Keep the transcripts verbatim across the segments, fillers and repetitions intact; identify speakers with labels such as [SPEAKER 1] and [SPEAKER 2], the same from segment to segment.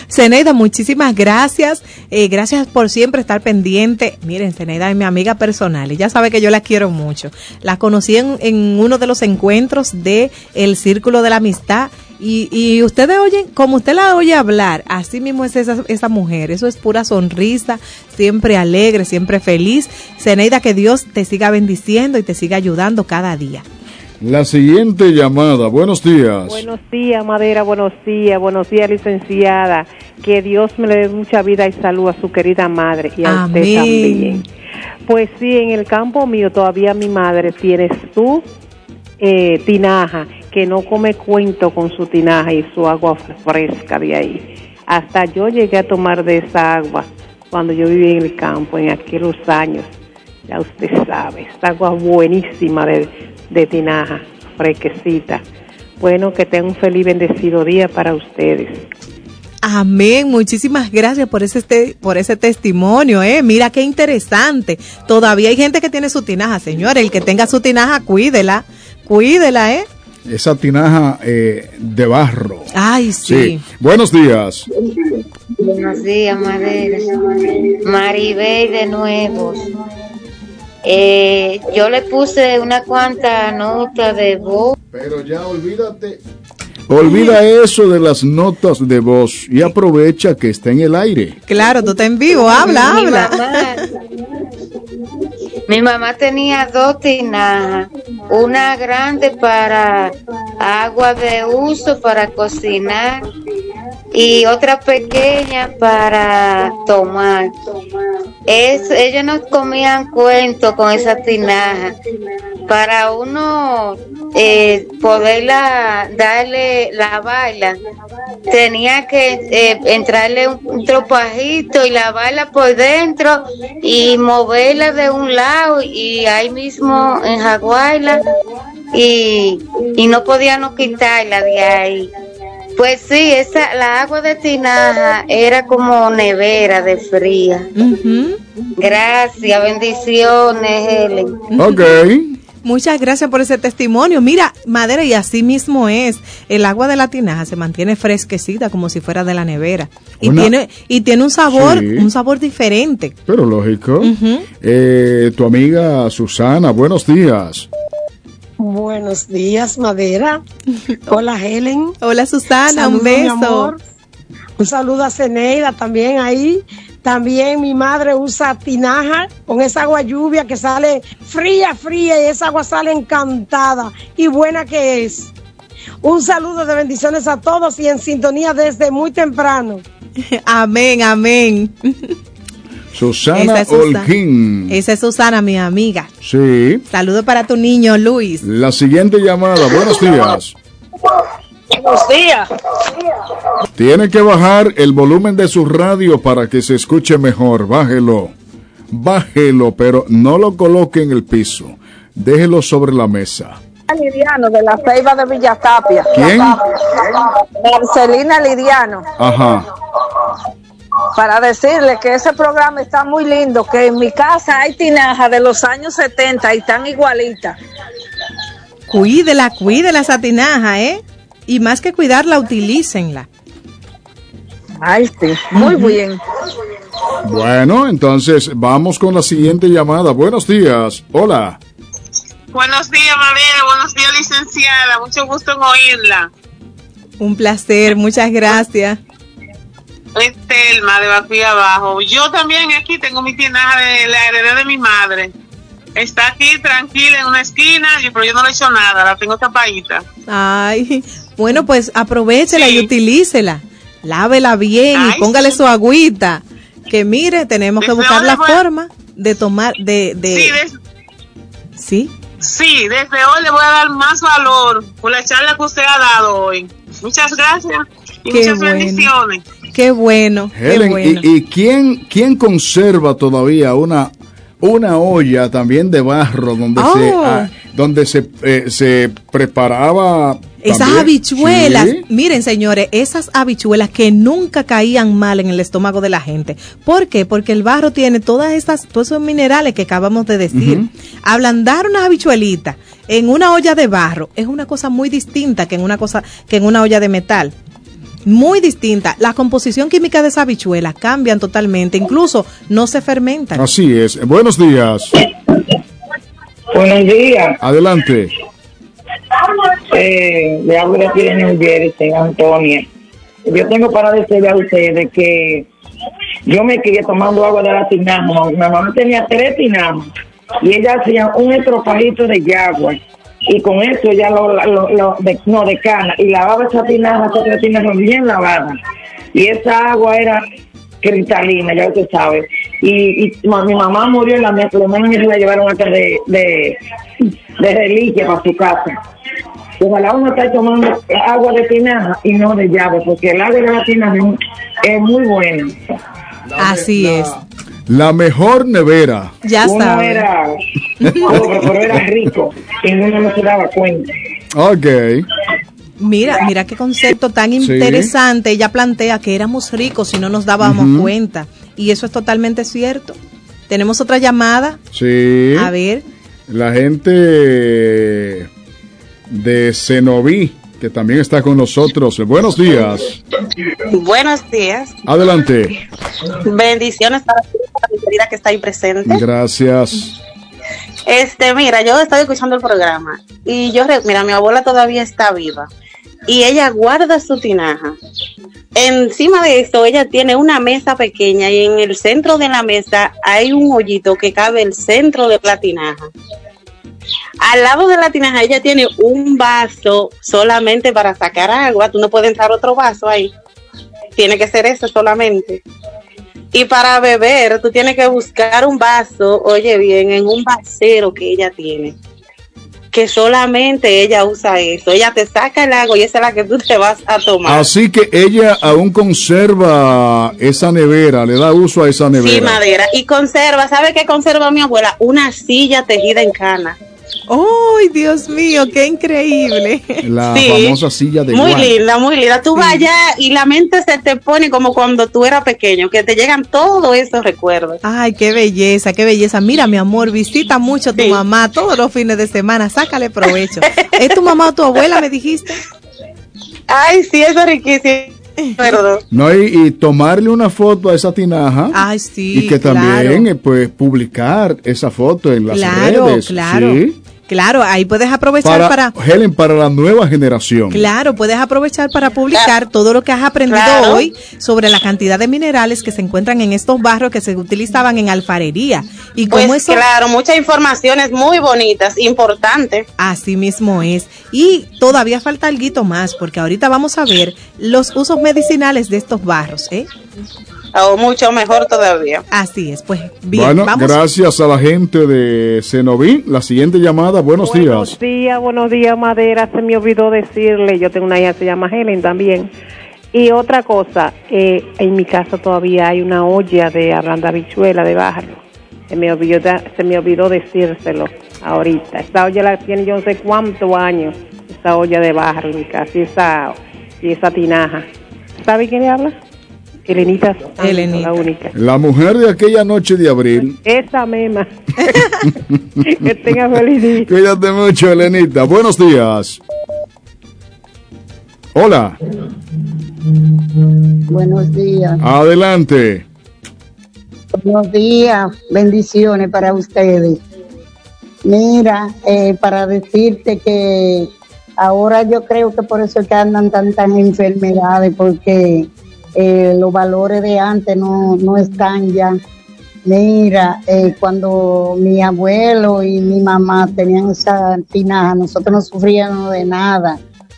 [SPEAKER 1] Zeneida, muchísimas gracias. Eh, gracias por siempre estar pendiente. Miren, Zeneida es mi amiga personal. Ella sabe que yo la quiero mucho. La conocí en, en uno de los encuentros de el Círculo de la Amistad. Y, y ustedes oyen, como usted la oye hablar, así mismo es esa, esa mujer. Eso es pura sonrisa, siempre alegre, siempre feliz. Zeneida, que Dios te siga bendiciendo y te siga ayudando cada día.
[SPEAKER 2] La siguiente llamada, buenos días.
[SPEAKER 3] Buenos días, Madera, buenos días, buenos días, licenciada. Que Dios me le dé mucha vida y salud a su querida madre y a
[SPEAKER 1] Amén.
[SPEAKER 3] usted también. Pues sí, en el campo mío todavía mi madre tiene su eh, tinaja, que no come cuento con su tinaja y su agua fresca de ahí. Hasta yo llegué a tomar de esa agua cuando yo vivía en el campo, en aquellos años. Ya usted sabe, esta agua buenísima de, de tinaja, fresquecita. Bueno, que tenga un feliz bendecido día para ustedes.
[SPEAKER 1] Amén, muchísimas gracias por ese te, por ese testimonio, eh. Mira qué interesante. Todavía hay gente que tiene su tinaja, señores. El que tenga su tinaja, cuídela, cuídela, eh.
[SPEAKER 2] Esa tinaja eh, de barro.
[SPEAKER 1] Ay, sí.
[SPEAKER 2] sí. Buenos días.
[SPEAKER 4] Buenos días, Madera. Maribel de nuevo. Eh, yo le puse una cuanta nota de voz.
[SPEAKER 2] Pero ya olvídate. Olvida eso de las notas de voz y aprovecha que está en el aire.
[SPEAKER 1] Claro, tú estás en vivo, habla,
[SPEAKER 4] mi
[SPEAKER 1] habla.
[SPEAKER 4] Mamá, mi mamá tenía dos tinajas, una grande para agua de uso, para cocinar, y otra pequeña para tomar. Es, ellos no comían cuento con esa tinaja. Para uno eh, poderla darle la baila, tenía que eh, entrarle un, un tropajito y lavarla por dentro y moverla de un lado y ahí mismo enjaguarla y, y no podíamos quitarla de ahí. Pues sí, esa, la agua de tinaja era como nevera de fría.
[SPEAKER 1] Uh-huh.
[SPEAKER 4] Gracias, bendiciones, Helen.
[SPEAKER 2] Ok.
[SPEAKER 1] Muchas gracias por ese testimonio. Mira, Madera, y así mismo es. El agua de la tinaja se mantiene fresquecita como si fuera de la nevera. Y
[SPEAKER 2] Una...
[SPEAKER 1] tiene y tiene un sabor,
[SPEAKER 2] sí.
[SPEAKER 1] un sabor diferente.
[SPEAKER 2] Pero lógico.
[SPEAKER 1] Uh-huh.
[SPEAKER 2] Eh, tu amiga Susana, buenos días.
[SPEAKER 5] Buenos días, Madera. Hola, Helen.
[SPEAKER 1] Hola, Susana,
[SPEAKER 5] Saludo,
[SPEAKER 1] un beso.
[SPEAKER 5] Mi amor. Un saludo a Zeneida también ahí. También mi madre usa tinaja con esa agua lluvia que sale fría, fría, y esa agua sale encantada y buena que es. Un saludo de bendiciones a todos y en sintonía desde muy temprano.
[SPEAKER 1] Amén, amén.
[SPEAKER 2] Susana
[SPEAKER 1] Esa es Susana.
[SPEAKER 2] Holguín.
[SPEAKER 1] Esa es Susana, mi amiga.
[SPEAKER 2] Sí.
[SPEAKER 1] Saludos para tu niño, Luis.
[SPEAKER 2] La siguiente llamada, buenos días.
[SPEAKER 6] Buenos días.
[SPEAKER 2] Tiene que bajar el volumen de su radio para que se escuche mejor. Bájelo. Bájelo, pero no lo coloque en el piso. Déjelo sobre la mesa.
[SPEAKER 6] Lidiano de la Ceiba de Villatapia.
[SPEAKER 2] ¿Quién?
[SPEAKER 6] Marcelina Lidiano.
[SPEAKER 2] Ajá.
[SPEAKER 6] Para decirle que ese programa está muy lindo, que en mi casa hay tinajas de los años setenta y están igualitas.
[SPEAKER 1] Cuídela, cuídela esa tinaja, ¿eh? Y más que cuidarla, utilícenla.
[SPEAKER 6] Ay, sí, muy uh-huh. bien.
[SPEAKER 2] Bueno, entonces vamos con la siguiente llamada. Buenos días. Hola.
[SPEAKER 7] Buenos días, Madera. Buenos días, licenciada. Mucho gusto en oírla.
[SPEAKER 1] Un placer, muchas gracias.
[SPEAKER 7] Es Telma de Bacuy Abajo. Yo también aquí tengo mi tinaja de la heredad de mi madre. Está aquí tranquila en una esquina, pero yo no le he hecho nada, la tengo tapadita.
[SPEAKER 1] Ay, bueno, pues aprovechela
[SPEAKER 7] sí.
[SPEAKER 1] y utilícela. Lávela bien Ay, y póngale sí. su agüita. Que mire, tenemos desde que buscar la voy... forma de tomar, de... de...
[SPEAKER 7] Sí, des...
[SPEAKER 1] ¿Sí?
[SPEAKER 7] Sí, desde hoy le voy a dar más valor por la charla que usted ha dado hoy. Muchas gracias y
[SPEAKER 1] qué
[SPEAKER 7] muchas
[SPEAKER 1] bueno.
[SPEAKER 7] bendiciones.
[SPEAKER 1] Qué bueno,
[SPEAKER 2] Helen,
[SPEAKER 1] qué bueno.
[SPEAKER 2] ¿y, y quién, quién conserva todavía una... una olla también de barro donde oh. se ah, donde se eh, se preparaba
[SPEAKER 1] esas
[SPEAKER 2] también.
[SPEAKER 1] habichuelas?
[SPEAKER 2] ¿Sí?
[SPEAKER 1] Miren, señores, esas habichuelas que nunca caían mal en el estómago de la gente. ¿Por qué? Porque el barro tiene todas esas todos esos minerales que acabamos de decir. Uh-huh. Ablandar unas habichuelitas en una olla de barro es una cosa muy distinta que en una cosa que en una olla de metal. Muy distinta. La composición química de esa habichuela cambian totalmente, incluso no se fermentan.
[SPEAKER 2] Así es. Buenos días.
[SPEAKER 8] Buenos días.
[SPEAKER 2] Adelante.
[SPEAKER 8] Eh, le hablo de aquí de New Jersey, Antonia. Yo tengo para decirle a ustedes que yo me crié tomando agua de la tinaja. Mi mamá tenía tres tinajas y ella hacía un estropajito de yagua y con eso ya lo, lo, lo de, no de cana y lavaba esa tinaja, esas tres tinajas bien lavadas y esa agua era cristalina, ya usted sabe. Y, y mi mamá murió en la mesa, los menos se la llevaron acá de, de, de reliquia para su casa. Ojalá uno esté tomando agua de tinaja y no de llave, porque el agua de la tinaja es muy buena.
[SPEAKER 1] Así
[SPEAKER 2] la,
[SPEAKER 1] es.
[SPEAKER 2] La mejor nevera.
[SPEAKER 1] Ya
[SPEAKER 8] uno
[SPEAKER 1] sabe.
[SPEAKER 8] era pobre, pero era rico y uno no se daba cuenta.
[SPEAKER 2] Ok.
[SPEAKER 1] Mira, mira qué concepto tan
[SPEAKER 2] Sí.
[SPEAKER 1] interesante. Ella plantea que éramos ricos y no nos dábamos
[SPEAKER 2] Ujú.
[SPEAKER 1] cuenta. Y eso es totalmente cierto. Tenemos otra llamada.
[SPEAKER 2] Sí.
[SPEAKER 1] A ver.
[SPEAKER 2] La gente de Cenoví, que también está con nosotros. Buenos días.
[SPEAKER 9] Buenos días.
[SPEAKER 2] Adelante.
[SPEAKER 9] Bendiciones para ti, para mi querida que está ahí presente.
[SPEAKER 2] Gracias.
[SPEAKER 9] Este, mira, yo estoy escuchando el programa y yo, re- mira, mi abuela todavía está viva y ella guarda su tinaja. Encima de esto, ella tiene una mesa pequeña y en el centro de la mesa hay un hoyito que cabe el centro de la tinaja. Al lado de la tinaja ella tiene un vaso solamente para sacar agua. Tú no puedes entrar otro vaso ahí. Tiene que ser ese solamente. Y para beber, tú tienes que buscar un vaso, oye bien, en un vasero que ella tiene. Que solamente ella usa eso. Ella te saca el agua y esa es la que tú te vas a tomar.
[SPEAKER 2] Así que ella aún conserva esa nevera, le da uso a esa nevera.
[SPEAKER 9] Sí, madera. Y conserva, ¿sabe qué conserva mi abuela? Una silla tejida en cana.
[SPEAKER 1] ¡Ay, Dios mío! ¡Qué increíble!
[SPEAKER 2] La
[SPEAKER 9] Sí,
[SPEAKER 2] famosa silla de
[SPEAKER 9] muy
[SPEAKER 2] guante.
[SPEAKER 9] linda, muy linda. Tú vas allá y la mente se te pone como cuando tú eras pequeño, que te llegan todos esos recuerdos.
[SPEAKER 1] Ay, qué belleza, qué belleza. Mira, mi amor, visita mucho a tu
[SPEAKER 9] Sí.
[SPEAKER 1] mamá todos los fines de semana. Sácale provecho. ¿Es tu mamá o tu abuela, me dijiste?
[SPEAKER 9] Ay, sí, eso es riquísimo. Perdón.
[SPEAKER 2] No, y, y tomarle una foto a esa tinaja.
[SPEAKER 1] Ay, sí,
[SPEAKER 2] Y que
[SPEAKER 1] claro.
[SPEAKER 2] también eh, pues publicar esa foto en las
[SPEAKER 1] Claro,
[SPEAKER 2] redes.
[SPEAKER 1] claro.
[SPEAKER 2] ¿Sí?
[SPEAKER 1] Claro, ahí puedes aprovechar
[SPEAKER 2] Para,
[SPEAKER 1] para...
[SPEAKER 2] Helen, para la nueva generación.
[SPEAKER 1] Claro, puedes aprovechar para publicar todo lo que has aprendido
[SPEAKER 9] Claro.
[SPEAKER 1] hoy sobre la cantidad de minerales que se encuentran en estos barros que se utilizaban en alfarería. Y cómo
[SPEAKER 9] Pues
[SPEAKER 1] eso...
[SPEAKER 9] claro, muchas informaciones muy bonitas, importantes.
[SPEAKER 1] Así mismo es. Y todavía falta algo más, porque ahorita vamos a ver los usos medicinales de estos barros, ¿eh?
[SPEAKER 9] O mucho mejor todavía.
[SPEAKER 1] Así es, pues bien,
[SPEAKER 2] Bueno,
[SPEAKER 1] vamos.
[SPEAKER 2] gracias a la gente de Cenoví. La siguiente llamada, buenos,
[SPEAKER 3] Buenos
[SPEAKER 2] días.
[SPEAKER 3] días, buenos días, Madera. Se me olvidó decirle, yo tengo una hija que se llama Helen también. Y otra cosa, eh, en mi casa todavía hay una olla de hablando habichuela de barro. Se me olvidó, se me olvidó decírselo ahorita. Esta olla la tiene yo no sé cuántos años, esta olla de barro en mi casa y esa, y esa tinaja. ¿Sabe quién le habla? Elenita Santos,
[SPEAKER 1] Elenita.
[SPEAKER 3] la única.
[SPEAKER 2] La mujer de aquella noche de abril.
[SPEAKER 3] Esa misma. Que tenga feliz día.
[SPEAKER 2] Cuídate mucho, Elenita. Buenos días. Hola,
[SPEAKER 10] Buenos días.
[SPEAKER 2] adelante.
[SPEAKER 10] Buenos días. Bendiciones para ustedes. Mira, eh, para decirte que ahora yo creo que por eso es que andan tantas enfermedades, porque eh, los valores de antes no, no están ya. Mira, eh, cuando mi abuelo y mi mamá tenían esa tinaja, nosotros no sufríamos de nada.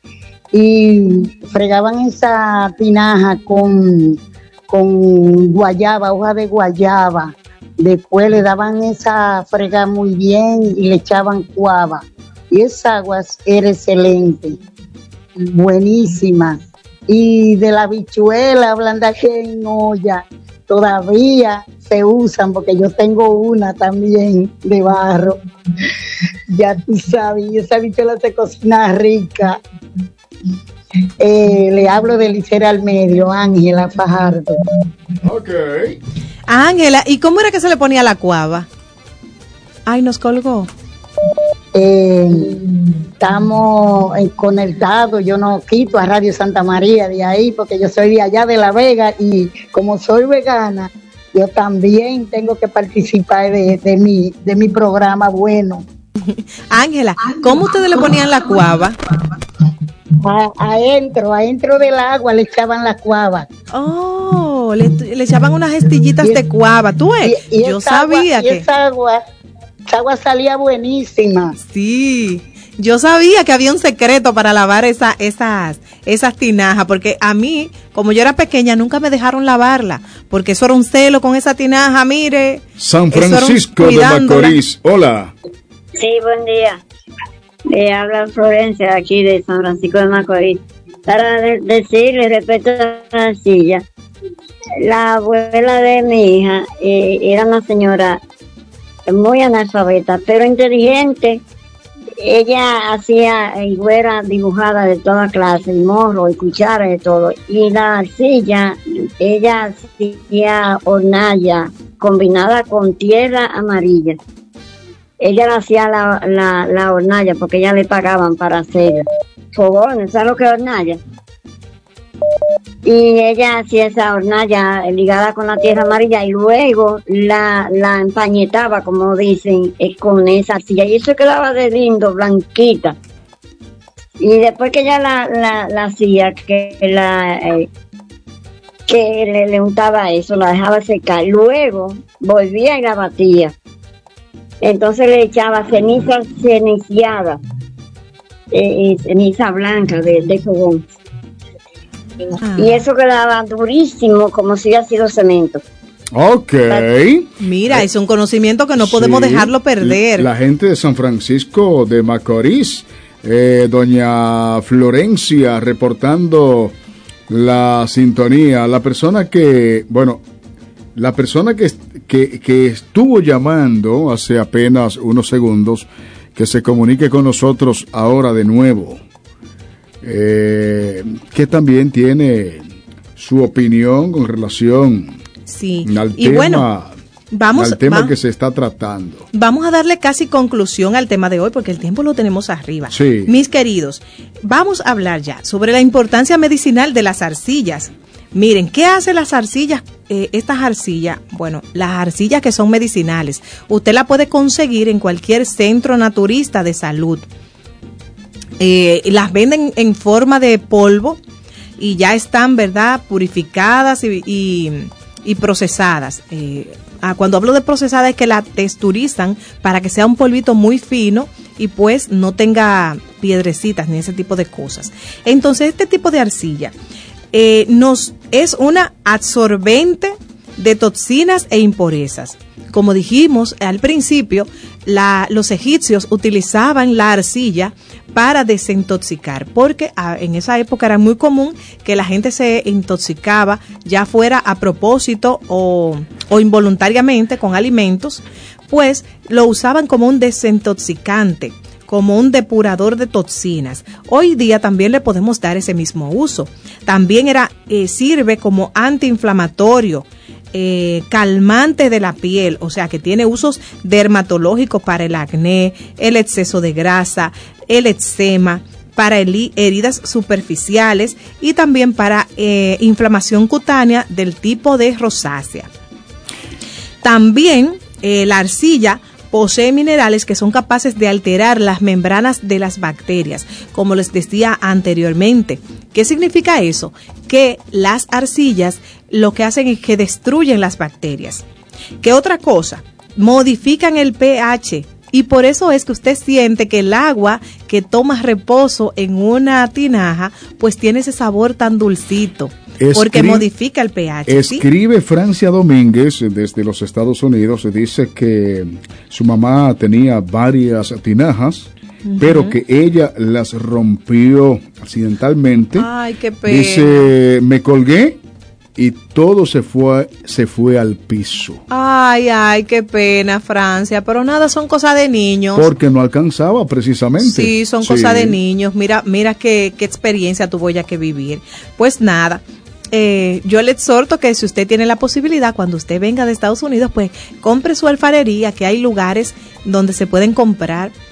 [SPEAKER 10] Y fregaban esa tinaja con, con guayaba, hoja de guayaba. Después le daban esa frega muy bien y le echaban cuava. Y esa agua era excelente, buenísima. Y de la habichuela blandaje en olla, todavía se usan, porque yo tengo una también de barro. Ya tú sabes, y esa habichuela se cocina rica. Eh, le hablo de Licera al Medio, Ángela Fajardo.
[SPEAKER 2] Ok.
[SPEAKER 1] Ángela, ¿y cómo era que se le ponía la cuava? Ay, nos colgó.
[SPEAKER 10] Eh, estamos eh, conectados, yo no quito a Radio Santa María de ahí porque yo soy de allá de La Vega y como soy vegana, yo también tengo que participar de, de, mi, de mi programa bueno.
[SPEAKER 1] Ángela, ¿cómo ustedes le ponían la cuava?
[SPEAKER 10] Adentro, adentro del agua le echaban la cuava.
[SPEAKER 1] Oh, le, le echaban unas estillitas y, de cuava. ¿Tú ves?
[SPEAKER 10] Y, y
[SPEAKER 1] yo sabía
[SPEAKER 10] agua,
[SPEAKER 1] que...
[SPEAKER 10] Y esa agua, esa agua salía buenísima.
[SPEAKER 1] Sí, yo sabía que había un secreto para lavar esa, esas, esas tinajas, porque a mí, como yo era pequeña, nunca me dejaron lavarla, porque eso era un celo con esa tinaja, mire.
[SPEAKER 2] San Francisco de Macorís, hola.
[SPEAKER 11] Sí, buen día. Le habla Florencia aquí de San Francisco de Macorís. Para de- decirle respecto a la silla, la abuela de mi hija eh, era una señora muy analfabeta, pero inteligente. Ella hacía higuera dibujada de toda clase, y morro, y cuchara, de todo. Y la arcilla, ella hacía hornalla combinada con tierra amarilla. Ella hacía la, la, la hornalla porque ella le pagaban para hacer fogones, ¿sabes lo que es hornalla? Y ella hacía esa hornalla ligada con la tierra amarilla y luego la, la empañetaba, como dicen, eh, con esa arcilla. Y eso quedaba de lindo, blanquita. Y después que ella la, la, la hacía, que la eh, que le, le untaba eso, la dejaba secar. Luego volvía y la batía. Entonces le echaba ceniza ceniciada, eh, eh, ceniza blanca de, de fogón. Ah. Y eso quedaba durísimo, como si hubiera sido cemento.
[SPEAKER 2] Ok.
[SPEAKER 1] Mira, es un conocimiento que no podemos
[SPEAKER 2] Sí,
[SPEAKER 1] dejarlo perder.
[SPEAKER 2] La gente de San Francisco de Macorís, eh, doña Florencia, reportando la sintonía. La persona que, bueno, la persona que, que, que estuvo llamando hace apenas unos segundos, que se comunique con nosotros ahora de nuevo. Eh, que también tiene su opinión con relación
[SPEAKER 1] sí.
[SPEAKER 2] al
[SPEAKER 1] y
[SPEAKER 2] tema,
[SPEAKER 1] bueno, vamos,
[SPEAKER 2] al tema
[SPEAKER 1] va,
[SPEAKER 2] que se está tratando.
[SPEAKER 1] Vamos a darle casi conclusión al tema de hoy porque el tiempo lo tenemos arriba.
[SPEAKER 2] Sí.
[SPEAKER 1] Mis queridos, vamos a hablar ya sobre la importancia medicinal de las arcillas. Miren, ¿qué hacen las arcillas? Eh, estas arcillas, bueno, las arcillas que son medicinales, usted la puede conseguir en cualquier centro naturista de salud. Eh, las venden en forma de polvo y ya están, ¿verdad?, purificadas y, y, y procesadas. Eh, ah, cuando hablo de procesada es que la texturizan para que sea un polvito muy fino y pues no tenga piedrecitas ni ese tipo de cosas. Entonces, este tipo de arcilla eh, nos es una absorbente de toxinas e impurezas. Como dijimos al principio, la, los egipcios utilizaban la arcilla para desintoxicar, porque a, en esa época era muy común que la gente se intoxicaba, ya fuera a propósito o, o involuntariamente con alimentos, pues lo usaban como un desintoxicante, como un depurador de toxinas. Hoy día también le podemos dar ese mismo uso. También era eh, sirve como antiinflamatorio, Eh, calmante de la piel, o sea que tiene usos dermatológicos para el acné, el exceso de grasa, el eczema, para el, heridas superficiales y también para eh, inflamación cutánea del tipo de rosácea. También eh, la arcilla posee minerales que son capaces de alterar las membranas de las bacterias, como les decía anteriormente. ¿Qué significa eso? Que las arcillas lo que hacen es que destruyen las bacterias. ¿Qué otra cosa? Modifican el pH. Y por eso es que usted siente que el agua que toma reposo en una tinaja, pues tiene ese sabor tan dulcito. Escri- porque modifica el pH.
[SPEAKER 2] Escribe
[SPEAKER 1] ¿sí?
[SPEAKER 2] Francia Domínguez desde los Estados Unidos, dice que su mamá tenía varias tinajas, uh-huh. pero que ella las rompió accidentalmente.
[SPEAKER 1] Ay, qué pena.
[SPEAKER 2] Dice, me colgué y todo se fue se fue al piso.
[SPEAKER 1] Ay, ay, qué pena, Francia, pero nada, son cosas de niños.
[SPEAKER 2] Porque no alcanzaba precisamente.
[SPEAKER 1] Sí, son sí. cosas de niños. Mira, mira qué, qué experiencia tuvo ella que vivir. Pues nada, eh, yo le exhorto que si usted tiene la posibilidad, cuando usted venga de Estados Unidos, pues compre su alfarería, que hay lugares donde se pueden comprar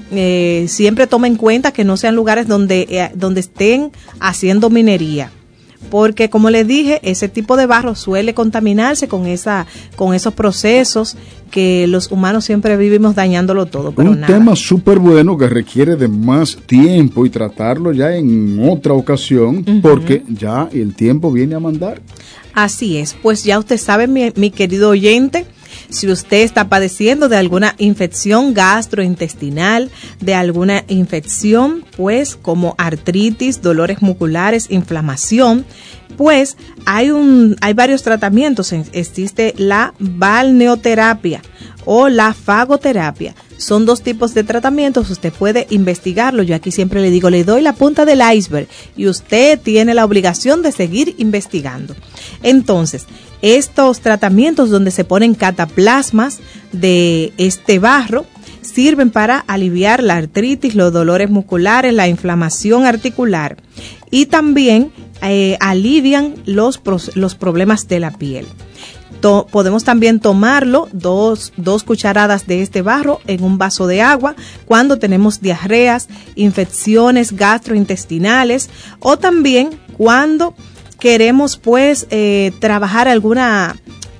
[SPEAKER 1] eh, siempre toma en cuenta que no sean lugares donde, eh, donde estén haciendo minería. Porque, como les dije, ese tipo de barro suele contaminarse con esa, con esos procesos que los humanos siempre vivimos dañándolo todo. Pero
[SPEAKER 2] un
[SPEAKER 1] nada.
[SPEAKER 2] tema súper bueno que requiere de más tiempo y tratarlo ya en otra ocasión, uh-huh. porque ya el tiempo viene a mandar.
[SPEAKER 1] Así es, pues ya usted sabe, mi, mi querido oyente, si usted está padeciendo de alguna infección gastrointestinal, de alguna infección, pues como artritis, dolores musculares, inflamación, pues hay un hay varios tratamientos. Existe la balneoterapia o la fagoterapia. Son dos tipos de tratamientos, usted puede investigarlo. Yo aquí siempre le digo, le doy la punta del iceberg y usted tiene la obligación de seguir investigando. Entonces, estos tratamientos donde se ponen cataplasmas de este barro sirven para aliviar la artritis, los dolores musculares, la inflamación articular y también eh, alivian los, los problemas de la piel. To- podemos también tomarlo, dos, dos cucharadas de este barro en un vaso de agua cuando tenemos diarreas, infecciones gastrointestinales o también cuando queremos pues eh, trabajar alguna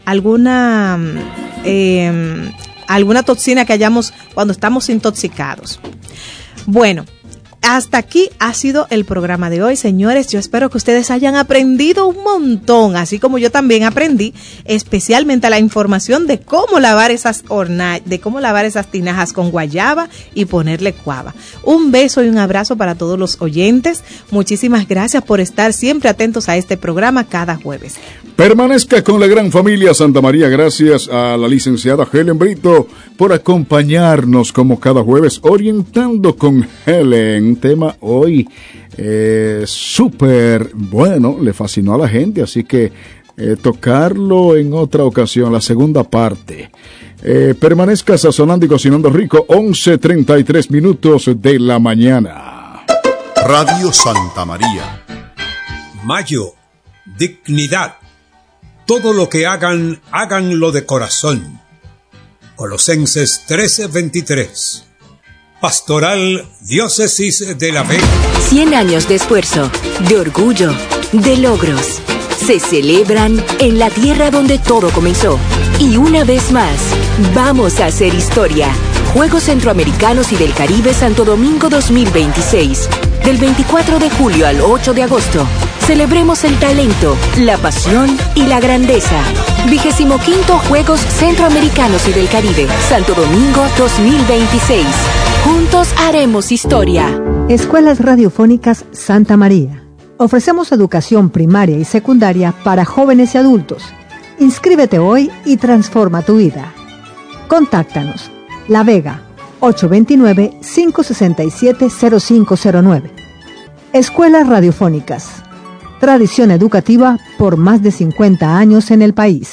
[SPEAKER 1] alguna eh, alguna toxina que hayamos cuando estamos intoxicados. Bueno, hasta aquí ha sido el programa de hoy, señores. Yo espero que ustedes hayan aprendido un montón, así como yo también aprendí, especialmente la información de cómo lavar esas hornallas, de cómo lavar esas tinajas con guayaba y ponerle cuava. Un beso y un abrazo para todos los oyentes. Muchísimas gracias por estar siempre atentos a este programa cada jueves.
[SPEAKER 2] Permanezca con la gran familia Santa María. Gracias a la licenciada Helen Brito por acompañarnos como cada jueves, orientando con Helen. Un tema hoy eh, súper bueno, le fascinó a la gente, así que eh, tocarlo en otra ocasión, la segunda parte. Eh, permanezca sazonando y cocinando rico, once treinta y tres minutos de la mañana.
[SPEAKER 12] Radio Santa María. Mayo, dignidad. Todo lo que hagan, háganlo de corazón. Colosenses trece veintitrés. Pastoral Diócesis de La Vega.
[SPEAKER 13] Cien años de esfuerzo, de orgullo, de logros. Se celebran en la tierra donde todo comenzó. Y una vez más, vamos a hacer historia. Juegos Centroamericanos y del Caribe Santo Domingo dos mil veintiséis. Del veinticuatro de julio al ocho de agosto. Celebremos el talento, la pasión y la grandeza. Vigésimo quinto Juegos Centroamericanos y del Caribe Santo Domingo dos mil veintiséis. Juntos haremos historia.
[SPEAKER 14] Escuelas Radiofónicas Santa María. Ofrecemos educación primaria y secundaria para jóvenes y adultos. Inscríbete hoy y transforma tu vida. Contáctanos. La Vega, ocho dos nueve, cinco seis siete, cero cinco cero nueve. Escuelas Radiofónicas. Tradición educativa por más de cincuenta años en el país.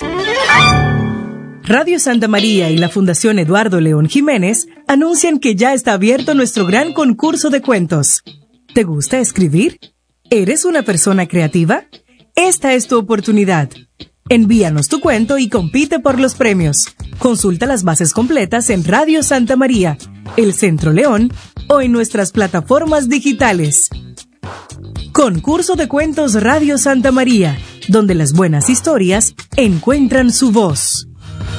[SPEAKER 15] Radio Santa María y la Fundación Eduardo León Jiménez anuncian que ya está abierto nuestro gran concurso de cuentos. ¿Te gusta escribir? ¿Eres una persona creativa? Esta es tu oportunidad. Envíanos tu cuento y compite por los premios. Consulta las bases completas en Radio Santa María, El Centro León o en nuestras plataformas digitales. Concurso de Cuentos Radio Santa María, donde las buenas historias encuentran su voz.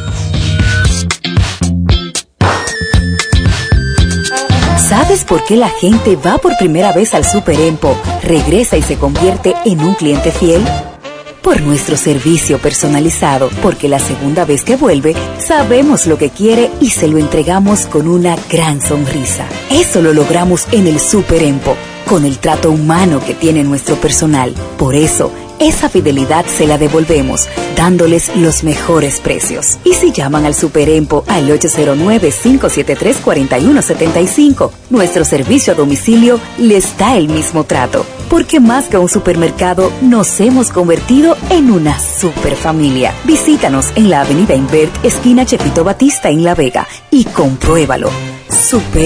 [SPEAKER 13] ¿Sabes por qué la gente va por primera vez al Super Empo, regresa y se convierte en un cliente fiel? Por nuestro servicio personalizado, porque la segunda vez que vuelve, sabemos lo que quiere y se lo entregamos con una gran sonrisa. Eso lo logramos en el Super Empo, con el trato humano que tiene nuestro personal. Por eso, esa fidelidad se la devolvemos, dándoles los mejores precios. Y si llaman al Super Empo al ocho cero nueve, cinco siete tres, cuatro uno siete cinco, nuestro servicio a domicilio les da el mismo trato. Porque más que un supermercado, nos hemos convertido en una superfamilia. Visítanos en la avenida Invert, esquina Chepito Batista en La Vega, y compruébalo. Super